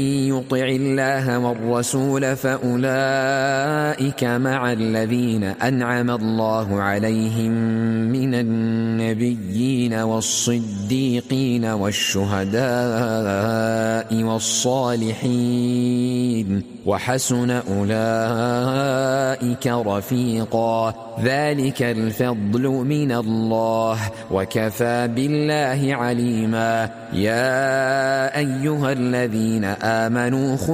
يطع الله والرسول فأولئك مع الذين أنعم الله عليهم من النبيين والصديقين والشهداء والصالحين وحسن أولئك رفيقا ذلك الفضل من الله وكفى بالله عليما يا أيها الذين آمنوا